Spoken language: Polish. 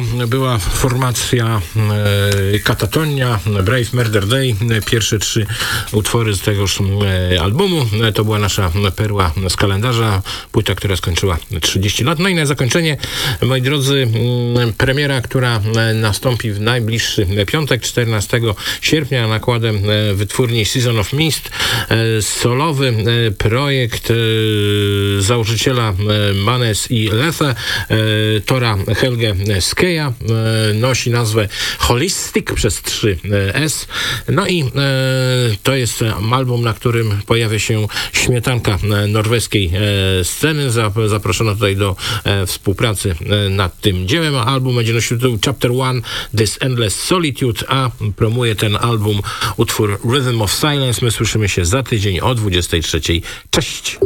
była formacja Katatonia, Brave Murder Day. Pierwsze 3 utwory z tegoż albumu. To była nasza perła z kalendarza. Płyta, która skończyła 30 lat. No i na zakończenie, moi drodzy, premiera, która nastąpi w najbliższy piątek, 14 sierpnia, nakładem wytwórni Season of Mist. Solowy projekt założyciela Manes i Lethe, Tora Helge Skeja. Nosi nazwę Holistic przez 3S. No i to jest album, na którym pojawia się śmietanka norweskiej sceny. Zaproszono tutaj do współpracy nad tym dziełem. Album będzie nosił tytuł Chapter 1 This Endless Solitude, a promuje ten album utwór Rhythm of Silence. My słyszymy się za tydzień o 23:00. Cześć!